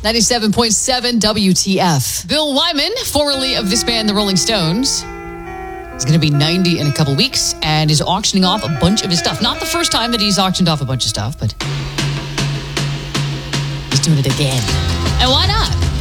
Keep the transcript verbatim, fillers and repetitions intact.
ninety-seven point seven W T F. Bill Wyman, formerly of this band, the Rolling Stones, is going to be ninety in a couple weeks and is auctioning off a bunch of his stuff. Not the first time that he's auctioned off a bunch of stuff, but he's doing it again. And why not?